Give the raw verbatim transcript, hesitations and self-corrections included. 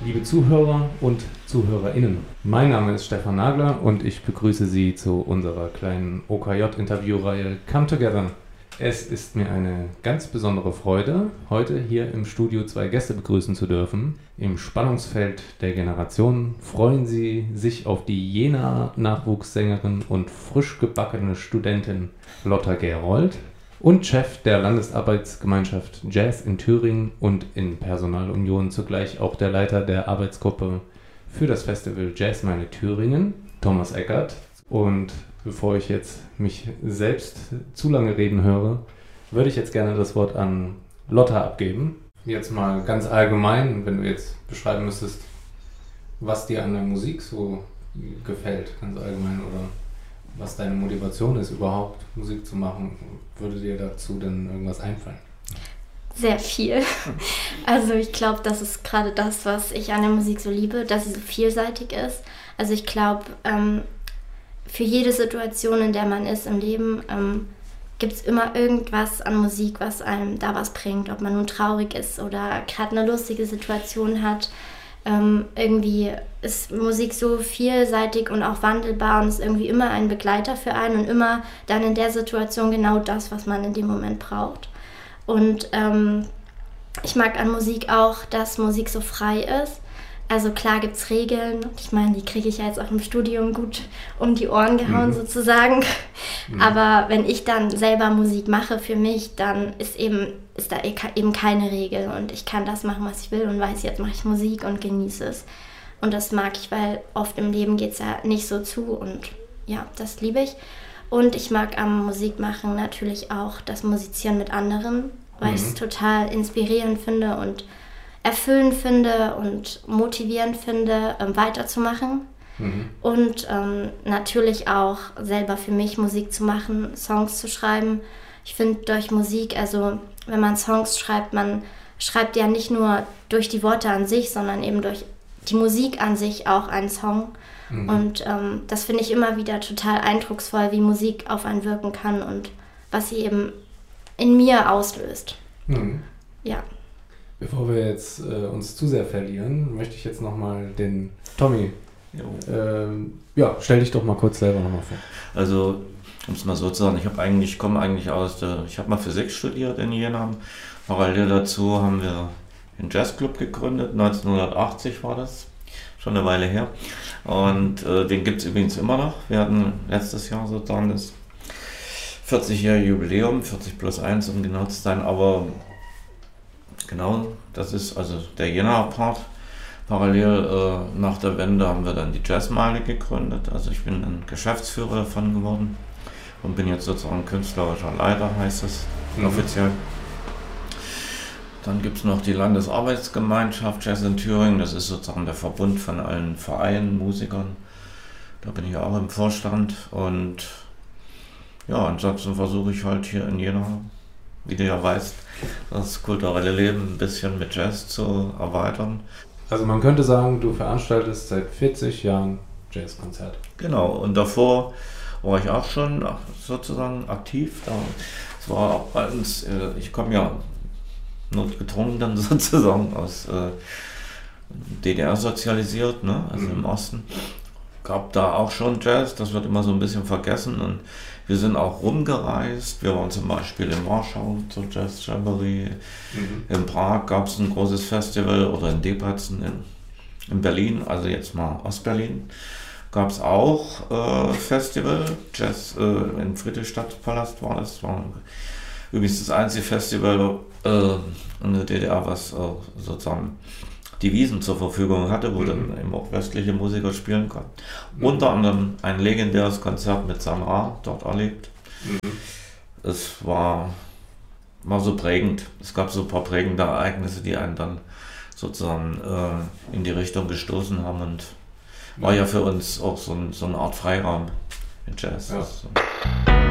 liebe Zuhörer und ZuhörerInnen. Mein Name ist Stefan Nagler und ich begrüße Sie zu unserer kleinen O K J-Interviewreihe Come Together. Es ist mir eine ganz besondere Freude, heute hier im Studio zwei Gäste begrüßen zu dürfen. Im Spannungsfeld der Generationen freuen Sie sich auf die Jena-Nachwuchssängerin und frisch gebackene Studentin Lotta Gerold und Chef der Landesarbeitsgemeinschaft Jazz in Thüringen und in Personalunion zugleich auch der Leiter der Arbeitsgruppe für das Festival Jazzmeile Thüringen, Thomas Eckert. Und bevor ich jetzt mich selbst zu lange reden höre, würde ich jetzt gerne das Wort an Lotta abgeben. Jetzt mal ganz allgemein, wenn du jetzt beschreiben müsstest, was dir an der Musik so gefällt, ganz allgemein, oder was deine Motivation ist, überhaupt Musik zu machen, würde dir dazu denn irgendwas einfallen? Sehr viel. Also ich glaube, das ist gerade das, was ich an der Musik so liebe, dass sie so vielseitig ist. Also ich glaube, ähm, für jede Situation, in der man ist im Leben, ähm, gibt es immer irgendwas an Musik, was einem da was bringt. Ob man nun traurig ist oder gerade eine lustige Situation hat. Ähm, irgendwie ist Musik so vielseitig und auch wandelbar und ist irgendwie immer ein Begleiter für einen und immer dann in der Situation genau das, was man in dem Moment braucht. Und ähm, ich mag an Musik auch, dass Musik so frei ist. Also klar gibt es Regeln, ich meine, die kriege ich ja jetzt auch im Studium gut um die Ohren gehauen, mhm. sozusagen. Mhm. Aber wenn ich dann selber Musik mache für mich, dann ist eben ist da eben keine Regel und ich kann das machen, was ich will und weiß, jetzt mache ich Musik und genieße es. Und das mag ich, weil oft im Leben geht es ja nicht so zu und ja, das liebe ich. Und ich mag am Musikmachen natürlich auch das Musizieren mit anderen, weil mhm. ich es total inspirierend finde und erfüllend finde und motivierend finde, ähm, weiterzumachen. Mhm. Und ähm, natürlich auch selber für mich Musik zu machen, Songs zu schreiben. Ich finde durch Musik, also wenn man Songs schreibt, man schreibt ja nicht nur durch die Worte an sich, sondern eben durch die Musik an sich auch einen Song. Mhm. Und ähm, das finde ich immer wieder total eindrucksvoll, wie Musik auf einen wirken kann und was sie eben in mir auslöst. Mhm. Ja. Bevor wir jetzt äh, uns zu sehr verlieren, möchte ich jetzt nochmal den Tommy, ähm, ja, stell dich doch mal kurz selber nochmal vor. Also, um es mal so zu sagen, ich habe eigentlich, ich komme eigentlich aus der, ich habe mal Physik studiert in Jena. Parallel dazu haben wir einen Jazzclub gegründet, neunzehnhundertachtzig war das, schon eine Weile her. Und äh, den gibt es übrigens immer noch. Wir hatten letztes Jahr sozusagen das vierzigjährige Jubiläum, vierzig plus eins, um genau zu sein, aber genau, das ist also der Jena-Part. Parallel äh, nach der Wende haben wir dann die Jazzmeile gegründet. Also ich bin dann Geschäftsführer davon geworden und bin jetzt sozusagen künstlerischer Leiter, heißt es mhm. offiziell. Dann gibt es noch die Landesarbeitsgemeinschaft Jazz in Thüringen. Das ist sozusagen der Verbund von allen Vereinen, Musikern. Da bin ich ja auch im Vorstand. Und ja, ansonsten versuche ich halt hier in Jena, wie du ja weißt, das kulturelle Leben ein bisschen mit Jazz zu erweitern. Also man könnte sagen, du veranstaltest seit vierzig Jahren Jazzkonzerte. Genau, und davor war ich auch schon sozusagen aktiv. Es war auch bei uns, ich komme ja notgedrungen dann sozusagen aus äh, D D R sozialisiert, ne? Also mhm. im Osten. Gab da auch schon Jazz, das wird immer so ein bisschen vergessen und wir sind auch rumgereist. Wir waren zum Beispiel in Warschau zur Jazz Jamboree. Mhm. In Prag gab es ein großes Festival oder in Debrecen in, in Berlin, also jetzt mal Ostberlin, gab es auch äh, Festival. Jazz äh, im Friedrichstadtpalast war das. War übrigens das einzige Festival äh, in der D D R, was äh, sozusagen die Wiesen zur Verfügung hatte, wo mhm. dann eben auch westliche Musiker spielen konnten. Mhm. Unter anderem ein legendäres Konzert mit Sun Ra dort erlebt. Mhm. Es war, war so prägend. Es gab so ein paar prägende Ereignisse, die einen dann sozusagen äh, in die Richtung gestoßen haben und war ja für uns auch so, ein, so eine Art Freiraum mit Jazz. Ja. So.